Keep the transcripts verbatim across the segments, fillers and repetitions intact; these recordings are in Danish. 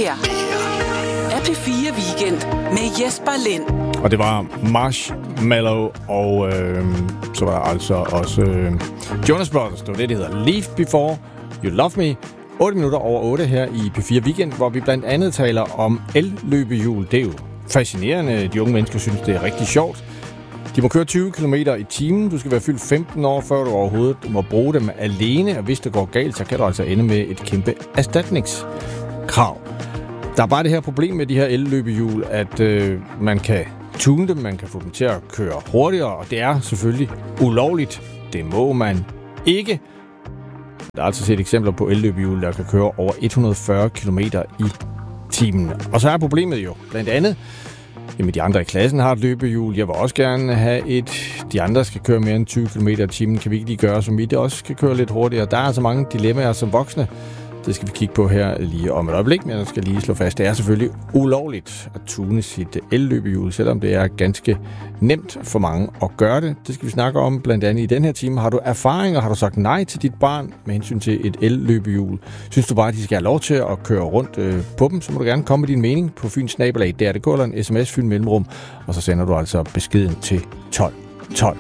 her er P fire Weekend med Jesper Lind. Og det var Marshmallow, og øh, så var der altså også øh, Jonas Brothers. Det var det, det hedder Leave Before You Love Me. otte minutter over otte her i P fire Weekend, hvor vi blandt andet taler om el-løbehjul. Det er jo fascinerende. De unge mennesker synes, det er rigtig sjovt. De må køre tyve kilometer i timen. Du skal være fyldt femten år, før du overhovedet må bruge dem alene. Og hvis det går galt, så kan du altså ende med et kæmpe erstatningskrav. Der er bare det her problem med de her el-løbehjul, at øh, man kan tune dem, man kan få dem til at køre hurtigere, og det er selvfølgelig ulovligt. Det må man ikke. Der er altså set eksempler på el-løbehjul, der kan køre over et hundrede og fyrre kilometer i timen. Og så er problemet jo blandt andet, jamen de andre i klassen har et løbehjul. Jeg vil også gerne have et. De andre skal køre mere end tyve kilometer i timen. Kan vi ikke lige gøre, som vi det også skal køre lidt hurtigere? Der er altså mange dilemmaer som voksne. Det skal vi kigge på her lige om et øjeblik, men jeg skal lige slå fast, det er selvfølgelig ulovligt at tune sit el-løbehjul, selvom det er ganske nemt for mange at gøre det. Det skal vi snakke om blandt andet i den her time. Har du erfaringer? Har du sagt nej til dit barn med hensyn til et el-løbehjul? Synes du bare, at de skal have lov til at køre rundt øh, på dem? Så må du gerne komme med din mening på Fyns Nabolag. Det er det, eller en sms Fyn Mellemrum, og så sender du altså beskeden til tolv tolv.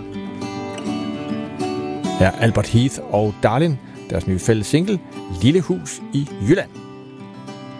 Her er Albert Heath og Darlin, deres nye fælles single, Lille Hus i Jylland.